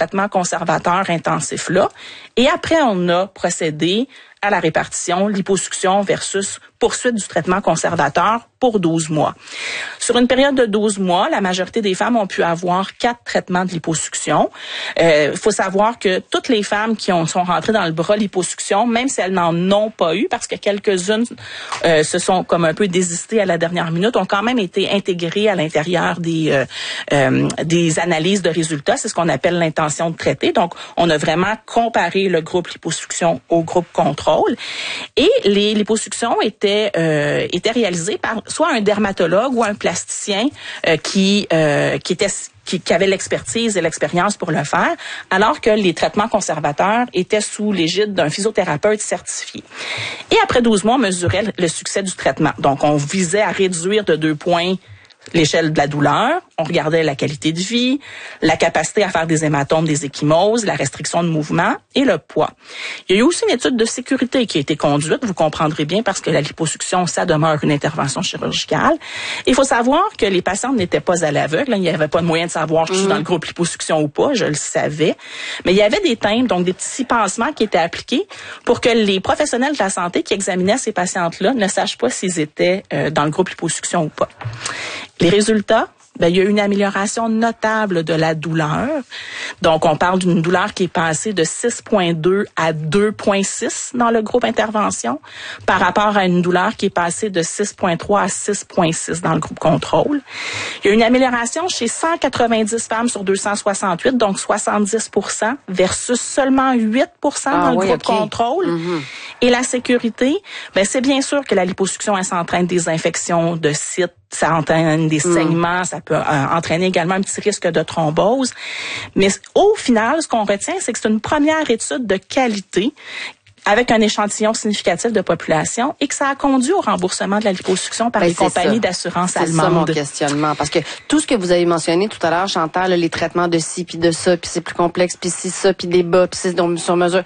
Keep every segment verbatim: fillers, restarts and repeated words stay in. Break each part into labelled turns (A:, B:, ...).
A: traitement conservateur intensif-là. Et après, on a procédé à la répartition, liposuction versus poursuite du traitement conservateur pour douze mois. Sur une période de douze mois, la majorité des femmes ont pu avoir quatre traitements de liposuction. Il euh, faut savoir que toutes les femmes qui ont, sont rentrées dans le bras liposuction, même si elles n'en ont pas eu, parce que quelques-unes euh, se sont comme un peu désistées à la dernière minute, ont quand même été intégrées à l'intérieur des euh, euh, des analyses de résultats. C'est ce qu'on appelle l'intention de traiter. Donc, on a vraiment comparé le groupe liposuction au groupe contrôle. Et les liposuctions étaient euh, étaient réalisées par soit un dermatologue ou un plasticien euh, qui euh, qui était qui, qui avait l'expertise et l'expérience pour le faire, alors que les traitements conservateurs étaient sous l'égide d'un physiothérapeute certifié. Et après douze mois, on mesurait le succès du traitement. Donc, on visait à réduire de deux points l'échelle de la douleur, on regardait la qualité de vie, la capacité à faire des hématomes, des ecchymoses, la restriction de mouvement et le poids. Il y a eu aussi une étude de sécurité qui a été conduite, vous comprendrez bien, parce que la liposuction, ça demeure une intervention chirurgicale. Il faut savoir que les patientes n'étaient pas à l'aveugle, il n'y avait pas de moyen de savoir si je suis dans le groupe liposuction ou pas, je le savais. Mais il y avait des timbres, donc des petits pansements qui étaient appliqués pour que les professionnels de la santé qui examinaient ces patientes-là ne sachent pas s'ils étaient euh, dans le groupe liposuction ou pas. Les résultats, ben, il y a eu une amélioration notable de la douleur. Donc, on parle d'une douleur qui est passée de six virgule deux à deux virgule six dans le groupe intervention par rapport à une douleur qui est passée de six virgule trois à six virgule six dans le groupe contrôle. Il y a eu une amélioration chez cent quatre-vingt-dix femmes sur deux cent soixante-huit, donc soixante-dix pour cent versus seulement huit pour cent
B: ah,
A: dans le
B: oui,
A: groupe
B: okay.
A: contrôle.
B: Mm-hmm.
A: Et la sécurité, ben, c'est bien sûr que la liposuction, elle s'entraîne des infections de sites, ça entraîne des saignements, mmh. ça peut euh, entraîner également un petit risque de thrombose. Mais au final, ce qu'on retient, c'est que c'est une première étude de qualité avec un échantillon significatif de population et que ça a conduit au remboursement de la liposuction par
B: ben,
A: les compagnies ça. d'assurance allemandes.
B: C'est ça mon questionnement. Parce que tout ce que vous avez mentionné tout à l'heure, Chantal, là, les traitements de ci, puis de ça, puis c'est plus complexe, puis ci, ça, puis des bas, puis c'est donc sur mesure.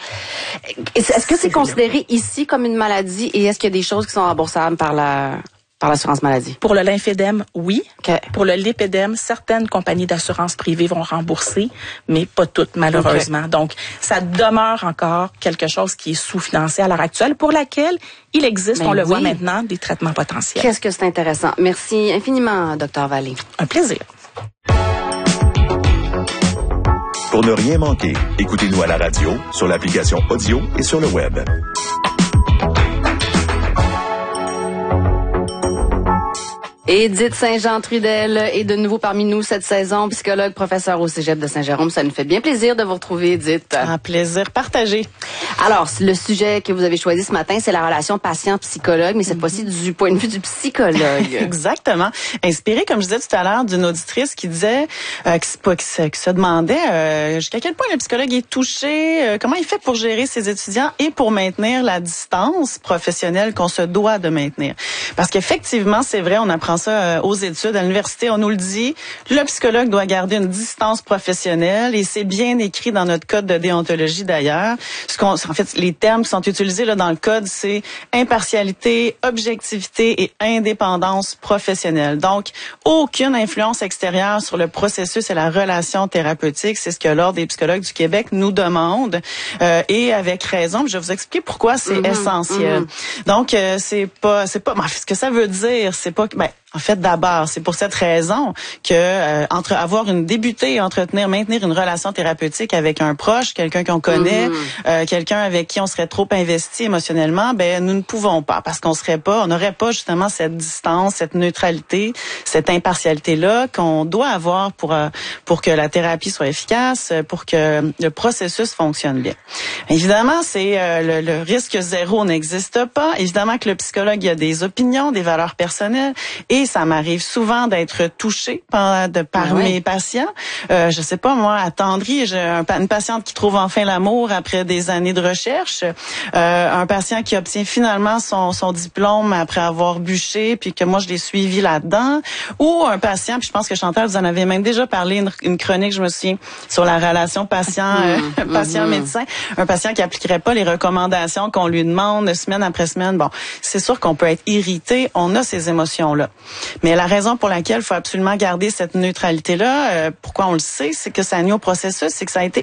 B: Est-ce que c'est, c'est considéré ici comme une maladie et est-ce qu'il y a des choses qui sont remboursables par la... par l'assurance maladie?
A: Pour le lymphédème, oui.
B: Okay.
A: Pour le lipédème, certaines compagnies d'assurance privée vont rembourser, mais pas toutes, malheureusement. Okay. Donc, ça demeure encore quelque chose qui est sous-financé à l'heure actuelle, pour laquelle il existe, ben on le oui. voit maintenant, des traitements potentiels.
B: Qu'est-ce que c'est intéressant. Merci infiniment, Docteur Vallée.
A: Un plaisir.
C: Pour ne rien manquer, écoutez-nous à la radio, sur l'application audio et sur le web.
B: Édith Saint-Jean-Trudel est de nouveau parmi nous cette saison, psychologue, professeur au Cégep de Saint-Jérôme. Ça nous fait bien plaisir de vous retrouver, Édith.
D: Un plaisir partagé.
B: Alors, le sujet que vous avez choisi ce matin, c'est la relation patient-psychologue, mais cette mm-hmm. fois-ci du point de vue du psychologue.
D: Exactement. Inspiré, comme je disais tout à l'heure, d'une auditrice qui disait, euh, qui, qui, se, qui se demandait euh, jusqu'à quel point le psychologue est touché, euh, comment il fait pour gérer ses étudiants et pour maintenir la distance professionnelle qu'on se doit de maintenir. Parce qu'effectivement, c'est vrai, on apprend ça aux études à l'université, on nous le dit, le psychologue doit garder une distance professionnelle et c'est bien écrit dans notre code de déontologie d'ailleurs. Ce qu'on, en fait, les termes qui sont utilisés là dans le code, c'est impartialité, objectivité et indépendance professionnelle. Donc, aucune influence extérieure sur le processus et la relation thérapeutique, c'est ce que l'Ordre des psychologues du Québec nous demande euh, et avec raison. Je vais vous expliquer pourquoi c'est mm-hmm, essentiel. Mm-hmm. Donc, euh, c'est pas, c'est pas, ben, ce que ça veut dire, c'est pas que, ben, en fait, d'abord, c'est pour cette raison que euh, entre avoir une débutée et entretenir, maintenir une relation thérapeutique avec un proche, quelqu'un qu'on connaît, mm-hmm. euh, quelqu'un avec qui on serait trop investi émotionnellement, ben nous ne pouvons pas parce qu'on serait pas, on n'aurait pas justement cette distance, cette neutralité, cette impartialité là qu'on doit avoir pour euh, pour que la thérapie soit efficace, pour que le processus fonctionne bien. Évidemment, c'est euh, le, le risque zéro n'existe pas. Évidemment que le psychologue il a des opinions, des valeurs personnelles et ça m'arrive souvent d'être touchée par, de, par ah oui. mes patients. Euh, je sais pas, moi, attendrie, j'ai un, une patiente qui trouve enfin l'amour après des années de recherche. Euh, un patient qui obtient finalement son, son diplôme après avoir bûché, puis que moi, je l'ai suivi là-dedans. Ou un patient, puis je pense que Chantal, vous en avez même déjà parlé, une, une chronique, je me souviens, sur la relation patient, mmh, euh, patient-médecin. Mmh. Un patient qui appliquerait pas les recommandations qu'on lui demande semaine après semaine. Bon, c'est sûr qu'on peut être irrité. On a ces émotions-là. Mais la raison pour laquelle il faut absolument garder cette neutralité-là, euh, pourquoi on le sait, c'est que ça nuit au processus, c'est que ça a été